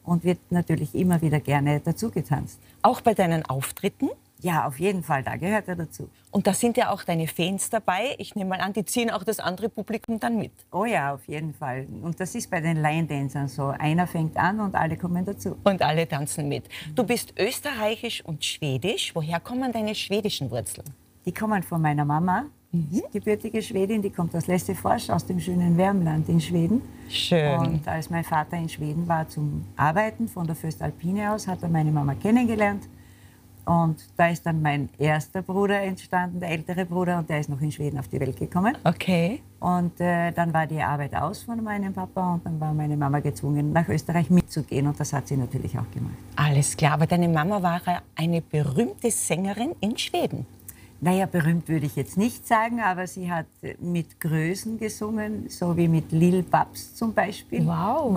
und wird natürlich immer wieder gerne dazu getanzt. Auch bei deinen Auftritten? Ja, auf jeden Fall, da gehört er dazu. Und da sind ja auch deine Fans dabei. Ich nehme mal an, die ziehen auch das andere Publikum dann mit. Oh ja, auf jeden Fall. Und das ist bei den Line-Dancern so. Einer fängt an und alle kommen dazu. Und alle tanzen mit. Du bist österreichisch und schwedisch. Woher kommen deine schwedischen Wurzeln? Die kommen von meiner Mama, gebürtige Schwedin, die kommt aus Lesjöfors, aus dem schönen Värmland in Schweden. Schön. Und als mein Vater in Schweden war zum Arbeiten, von der Föstalpine aus, hat er meine Mama kennengelernt. Und da ist dann mein erster Bruder entstanden, der ältere Bruder, und der ist noch in Schweden auf die Welt gekommen. Okay. Und dann war die Arbeit aus von meinem Papa und dann war meine Mama gezwungen, nach Österreich mitzugehen, und das hat sie natürlich auch gemacht. Alles klar, aber deine Mama war eine berühmte Sängerin in Schweden. Naja, berühmt würde ich jetzt nicht sagen, aber sie hat mit Größen gesungen, so wie mit Lil Babs zum Beispiel, Wow.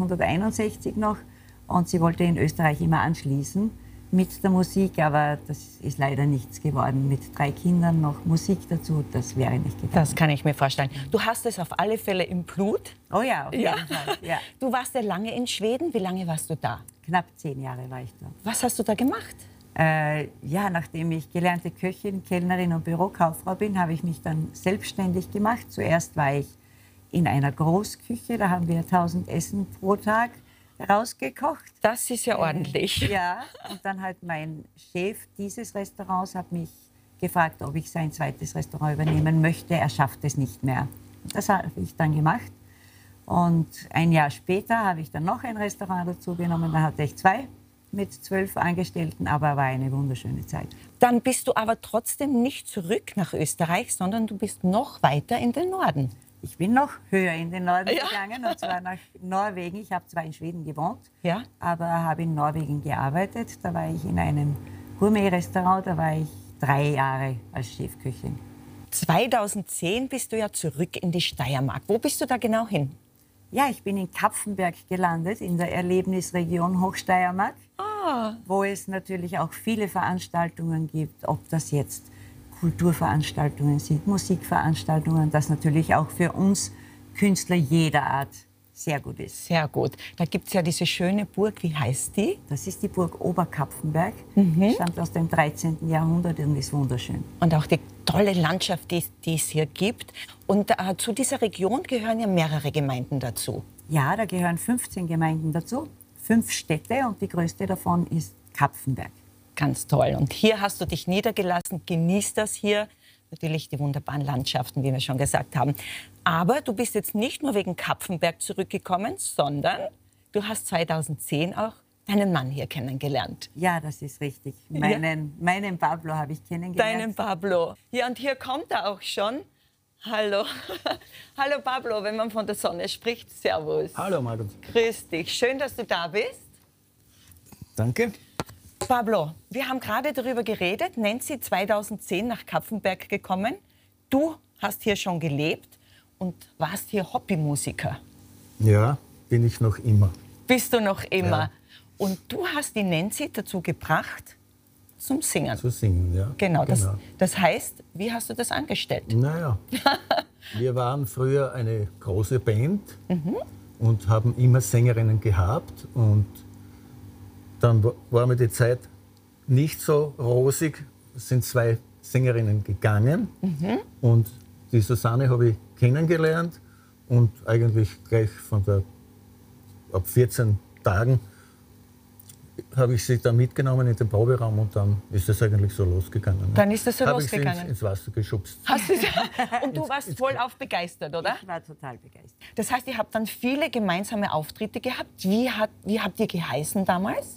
1961 noch. Und sie wollte in Österreich immer anschließen mit der Musik, aber das ist leider nichts geworden. Mit 3 Kindern noch Musik dazu, das wäre nicht gegangen. Das kann ich mir vorstellen. Du hast es auf alle Fälle im Blut. Oh ja, auf jeden Fall. Ja. Du warst ja lange in Schweden. Wie lange warst du da? Knapp 10 Jahre war ich da. Was hast du da gemacht? Ja, nachdem ich gelernte Köchin, Kellnerin und Bürokauffrau bin, habe ich mich dann selbstständig gemacht. Zuerst war ich in einer Großküche, da haben wir 1000 Essen pro Tag rausgekocht. Das ist ja ordentlich. Ja, und dann hat mein Chef dieses Restaurants hat mich gefragt, ob ich sein zweites Restaurant übernehmen möchte. Er schafft es nicht mehr. Das habe ich dann gemacht. Und ein Jahr später habe ich dann noch ein Restaurant dazu genommen. Da hatte ich 2 mit 12 Angestellten, aber war eine wunderschöne Zeit. Dann bist du aber trotzdem nicht zurück nach Österreich, sondern du bist noch weiter in den Norden. Ich bin noch höher in den Norden gegangen, und zwar nach Norwegen. Ich habe zwar in Schweden gewohnt, aber habe in Norwegen gearbeitet. Da war ich in einem Gourmet-Restaurant, da war ich 3 Jahre als Chefköchin. 2010 bist du ja zurück in die Steiermark. Wo bist du da genau hin? Ja, ich bin in Kapfenberg gelandet, in der Erlebnisregion Hochsteiermark, wo es natürlich auch viele Veranstaltungen gibt, ob das jetzt Kulturveranstaltungen sind, Musikveranstaltungen, das natürlich auch für uns Künstler jeder Art sehr gut ist. Sehr gut. Da gibt es ja diese schöne Burg, wie heißt die? Das ist die Burg Oberkapfenberg, stammt aus dem 13. Jahrhundert und ist wunderschön. Und auch die tolle Landschaft, die es hier gibt. Und zu dieser Region gehören ja mehrere Gemeinden dazu. Ja, da gehören 15 Gemeinden dazu, 5 Städte, und die größte davon ist Kapfenberg. Ganz toll. Und hier hast du dich niedergelassen, genießt das hier. Natürlich die wunderbaren Landschaften, wie wir schon gesagt haben. Aber du bist jetzt nicht nur wegen Kapfenberg zurückgekommen, sondern du hast 2010 auch deinen Mann hier kennengelernt. Ja, das ist richtig. Meinen Pablo habe ich kennengelernt. Deinen Pablo. Ja, und hier kommt er auch schon. Hallo. Hallo Pablo, wenn man von der Sonne spricht. Servus. Hallo Margot. Grüß dich. Schön, dass du da bist. Danke. Pablo, wir haben gerade darüber geredet. Nancy 2010 nach Kapfenberg gekommen. Du hast hier schon gelebt und warst hier Hobbymusiker. Ja, bin ich noch immer. Bist du noch immer? Ja. Und du hast die Nancy dazu gebracht, zum Singen. Zu singen, ja. Genau. Das heißt, wie hast du das angestellt? Naja, wir waren früher eine große Band und haben immer Sängerinnen gehabt. Und dann war mir die Zeit nicht so rosig. Es sind 2 Sängerinnen gegangen. Und die Susanne habe ich kennengelernt. Und eigentlich gleich ab 14 Tagen habe ich sie da mitgenommen in den Proberaum, und dann ist es eigentlich so losgegangen. Dann ist es so habe losgegangen. Ich sie ins Wasser geschubst. Hast du und du warst vollauf begeistert, oder? Ich war total begeistert. Das heißt, ihr habt dann viele gemeinsame Auftritte gehabt. Wie habt ihr geheißen damals?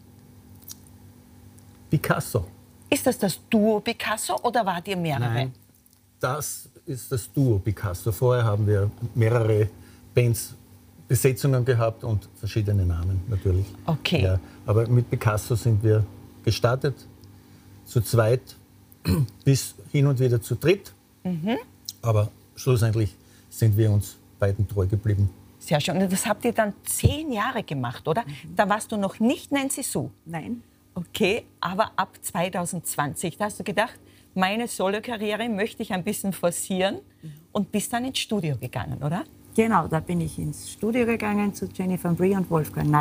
Picasso. Ist das Duo Picasso oder wart ihr mehrere? Nein, das ist das Duo Picasso. Vorher haben wir mehrere Bands, Besetzungen gehabt und verschiedene Namen natürlich. Okay. Ja, aber mit Picasso sind wir gestartet, zu zweit, bis hin und wieder zu dritt. Aber schlussendlich sind wir uns beiden treu geblieben. Sehr schön. Und das habt ihr dann 10 Jahre gemacht, oder? Da warst du noch nicht Nancy Sue. Nein. Okay, aber ab 2020, da hast du gedacht, meine Solokarriere möchte ich ein bisschen forcieren und bist dann ins Studio gegangen, oder? Genau, da bin ich ins Studio gegangen zu Jennifer Brie und Wolfgang